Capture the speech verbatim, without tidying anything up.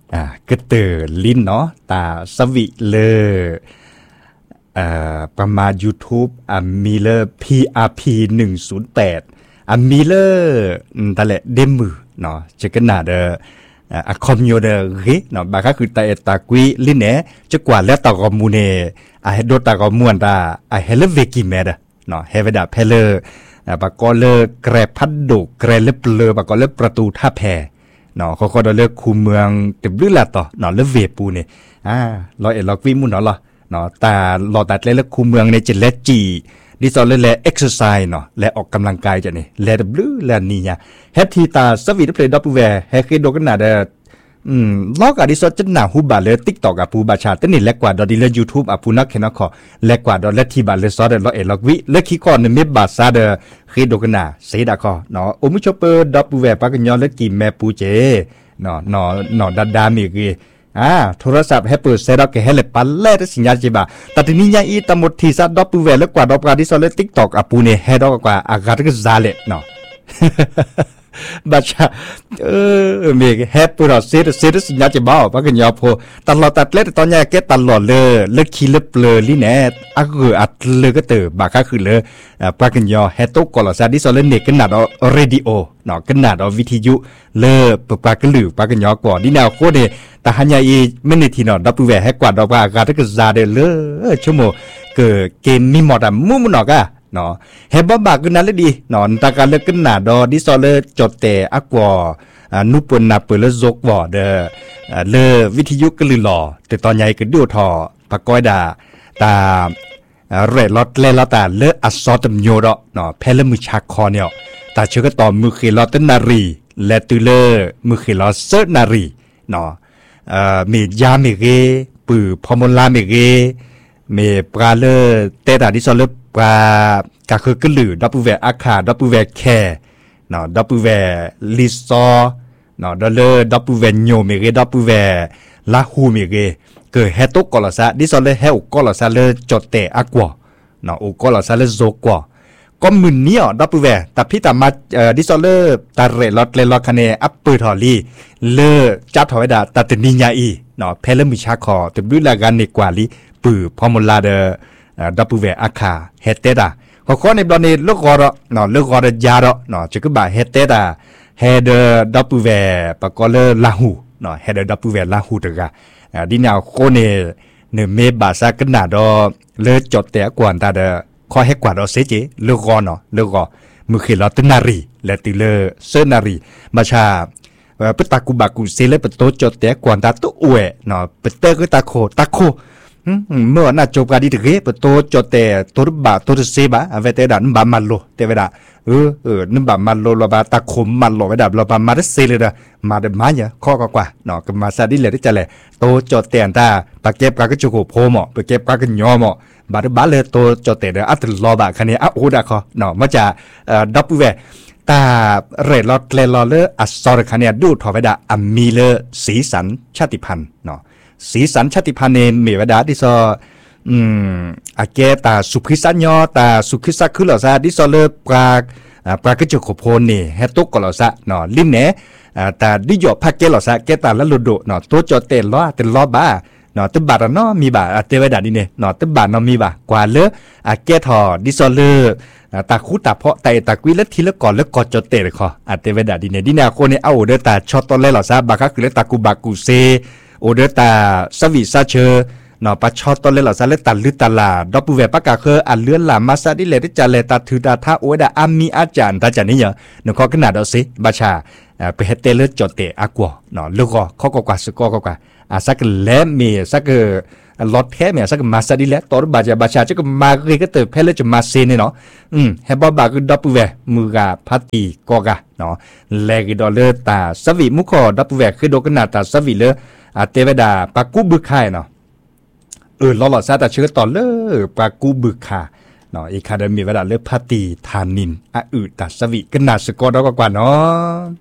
อ่ากระเตอลิ้นเนาะตาสวิเลอเอ่อประมาณ YouTube อ่ามีเลอร์ พี อาร์ พี หนึ่งศูนย์แปดอ่ามีเลอร์ตะแหละเดมือเนาะจะกันน่ะเด้ออ่าคอมโยเดอร์เฮเนาะบางก็คือตาเอตากุยลิ้นแหนจะกว่าแล้วตากอมูเนอ่าเฮโดตากอมวนตาอ่าเฮเลเวกิเมดเนาะเฮเวดาเพเลอร์อ่าบากอเลอแกรพัดดุแกรเลเปเลอบากอเลประตูท่าแพเนาะเขาก็ได้เลือกคูเมืองเต็มลื่นละต่อเนาะเลือกเวปูเนี่ยอ่าเราเอ็ดเราวิมุนเนาะล่ะเนาะแต่หลอดตัดเลือกคูเมืองในจิตและจีดิสอลเล่เอ็กซ์ไซส์เนาะและออกกำลังกายจะเนี่ยแลดับลื่นแลนี่เนี่ยเฮทีตาสวีดเพลย์ดับเวเฮคิโดกันนาเดอืมลอกอะดิสอลจะหนาหูบาเลยติ๊กตอกอะปูบาชาเต้นนี่เล็กกว่าดอดีเลยยูทูบอะปูนักแค่นักขอเล็กกว่าดอเลทีบาเลยซอเดเราเอ็ดเราวิเล็กขี้ก่อนเนี่ยไม่บาซาเดคิโดกันนาเสียดาคอเนาะโอมิชอปเปอร์ดับเวปากันยอเล็กกี่แม่ปูเจเนาะเนาะเนาะดาดามีกีอ่าโทรศัพท์ให้เปิดเซตอัพแค่ให้เลยปัลเล่สัญญาณจีบะแต่ทีนี้ยังอีตามดที่ซัดดับปูเวแล้วกว่าดับการดิสอลเลติ๊กตอกอ่ะปูเนี่ยให้ดอกกว่าอากาศก็ซาเล่เนาะบัชาเออมีแฮปปี้เราเซตเซตสัญญาณจีบะปะกันยอพอตลอดตัดเล่ตอนนี้แกตลอดเลยเลิกขี้เลิกเปลือยลี่แน่อ่ะคืออัดเลิกก็เตอบาก็คือเลยปะกันยอแฮตโต้ก่อนเราซาดิสอลเลเนกันหนาดเอาเรดิโอเนาะกันหนาดเอาวิทยุเลิกปะกันหรือปะกันยอก่อนนี่แนวโคตรเดแต่หันยาอีไม่ในทีนอนดับปูแหวให้กว่าดอกอากาศก็ซาเดเลยชั่วโมงเกิดเกมมีหมดอ่ะมุ่งมันออกอ่ะเนาะเฮบบบักกันนั่นเลยดีเนาะตาการเลิกกันหนาดอดิสอเลจดแต่อักวอนุปนนาเปิดเลจกวอเดอเลวิทยุก็ลือหล่อแต่ตอนใหญ่ก็ดูทอปากก้อยดาตาเรลอดเลลอตาเลอัสซอตมโยดเนาะเพลมือชักคอเนี่ยตาเชื่อก็ต่อมือขีลอตนารีและตุเลมือขีลอเซนารีเนาะเอ่อมียาเมเกปือพอมลาเมเกมีปลาเลเตตาดิซอลเลปลากะคือกลือดับเบิลแวอาคาดับเบิลแวแคเนาะดับเบิลแวลิซอเนาะดอลเลดับเบิลแวโยเมเกดับเบิลแวลาฮูเมเกเกิดเฮตุกอลาซาดิซอลเลเฮอุกอลาซาเลจดเตอะกว่าเนาะอุกอลาซาเลโซกว่าก็มึนเนี่ยดับเบิลแวแต่พี่ตามาเอ่อดิซอลเลตาเรลอดเลลอคะเนอัปเปอร์ทอลี่เลจับถอยดาตาตนิญาอีเนาะเพลมิชาคอตบิลากันในกว่าลีปือพอมลาเดดับเบิลแวอาคาเฮเตดาขอขอในบอลนี้ลูกกอร์เนาะลูกกอร์ยาร์เนาะจะก็บ่าเฮเตดาเฮเดดับเบิลแวปากอเลลาหูเนาะเฮเดดับเบิลแวลาหูตกะดินาวโคเนเนเมบาซากันนาดอเลจดแต่กวนตาเดขอให้กว่าดอเซจิลูกกอเนาะลูกกอมือขีลอตนารีและติเลเซนารีมาชาปตากุบากุเซเลปโตจดแต่กวนตาตุอเวเนาะปเตก็ตาโคตาโคเมื่อน่าจบการดีถึงเปโตจดแต่ตัวบาตัวเซบะเวเตดานบามันโลเตเวดาเออเออนึบามันโลเราบาตาคมมันโลเวดาเราบามาได้เซเลยนะมาได้มาเนี่ยข้อกว่าเนาะก็มาซาดิเลยที่จะเลยโตจดแต่ตาปากเก็บกากจุกโพหมอปากเก็บกากยอหมอบาดบาเลยโตจดแต่เดออัตลอบาคันนี้อ่ะโอ้ดาคอเนาะมาจากเอ่อดับเวตาเรลอดเลลอเลออัสซอร์คันนี้ดูถอเวดาอัมมีเลสีสันชาติพันธุ์เนาะสีสันชาติพันธุ์เนเมวดาดิซออืมอาเกตาสุขิสัญญอตาสุขิสักคือเหล่าซาดิซอเลปรากปรากจุกโพนนี่เฮตุกกเหล่าซาเนาะลิ้นเนตาดิโยพักเกเหล่าซาเกตาละลุโดเนาะตัวจอเตล้อเตล้อบ้าเนาะตึบบาดเนาะมีบ่าเตวดาดิเนเนาะตึบบาดเนาะมีบ่ากว่าเลอาเกทอดิซอเลตาคูตาเพาะไตตากุยละทีละก่อนแล้วกอจอเตเลยคออาเตวดาดิเนดินาโคเนเอาเดตาช็อตตอนแรกเหล่าซาบาคะคือเลตากูบากูเซโอเดตาสวิซาเชเนาะปะชอตตอนเลหล่าซาเลตันลือตาลาดอปูแวปะกะเคออันเลือนลามาซาดิเลติจาเลตาถือดาทาโอดาอามีอาจารย์ตาจานี่เนาะเนาะขอขนาดเอาสิบาชาไปเฮเตเลจอเตอะกัวเนาะลูกก็ขอกว่าสกอกว่าอ่ะสักแลมีสักลอดแท้เมียสักมาซาดิเลตอร์บาจาบาชาจะก็มาเกก็เตเพเลจะมาเซเนเนาะอืมเฮบอบาคือดอปูแวมือกาพัตตีกอกะเนาะแลกิดอเลตาสวิมุขอดอปูแวคือโดกนาตาสวิเลอาเตเวดาปากูบึกไข่เนาะเออลอหลอดซาตาเชื้อต่อเลอปากูบึกค่ะเนาะอีคาเดมีเวดาเลพัตตีทานินอะอืดตาสวิกนาสกอดอกกว่าเนาะ